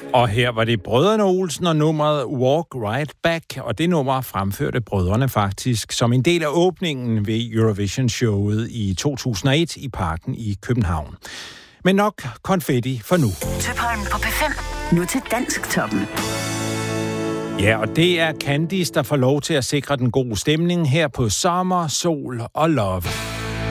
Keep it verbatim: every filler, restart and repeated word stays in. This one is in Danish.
Og her var det Brødrene Olsen og nummeret Walk Right Back, og det nummer fremførte brødrene faktisk som en del af åbningen ved Eurovision-showet i to tusind og et i Parken i København. Men nok konfetti for nu. Tøpholm på P fem. Nu til Dansktoppen. Ja, og det er Candice, der får lov til at sikre den gode stemning her på Sommer, Sol og Love.